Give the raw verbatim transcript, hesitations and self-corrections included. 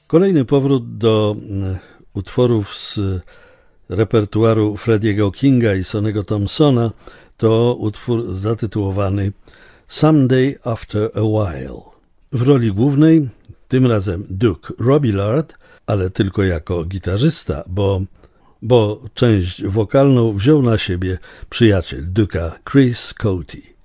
Kolejny powrót do utworów z repertuaru Frediego Kinga i Sonny'ego Thompsona to utwór zatytułowany Someday After a While. W roli głównej tym razem Duke Robillard, ale tylko jako gitarzysta, bo, bo część wokalną wziął na siebie przyjaciel Duke'a Chris Coty.